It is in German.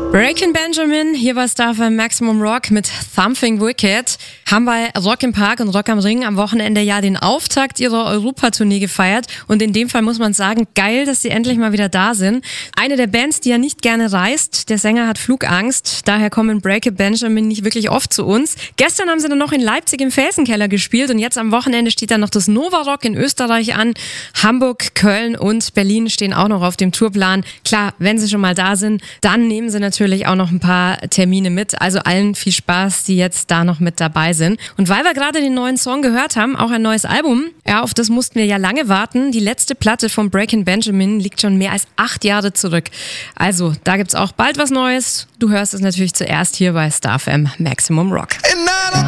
Breaking Benjamin, hier war Star für Maximum Rock mit Something Wicked. Haben bei Rock im Park und Rock am Ring am Wochenende ja den Auftakt ihrer Europatournee gefeiert. Und in dem Fall muss man sagen, geil, dass sie endlich mal wieder da sind. Eine der Bands, die ja nicht gerne reist. Der Sänger hat Flugangst. Daher kommen Breaking Benjamin nicht wirklich oft zu uns. Gestern haben sie dann noch in Leipzig im Felsenkeller gespielt. Und jetzt am Wochenende steht dann noch das Nova Rock in Österreich an. Hamburg, Köln und Berlin stehen auch noch auf dem Tourplan. Klar, wenn sie schon mal da sind, dann nehmen sie natürlich auch noch ein paar Termine mit. Also allen viel Spaß, die jetzt da noch mit dabei sind. Und weil wir gerade den neuen Song gehört haben, auch ein neues Album, ja, auf das mussten wir ja lange warten. Die letzte Platte von Breaking Benjamin liegt schon mehr als 8 Jahre zurück. Also, da gibt's auch bald was Neues. Du hörst es natürlich zuerst hier bei Star FM Maximum Rock.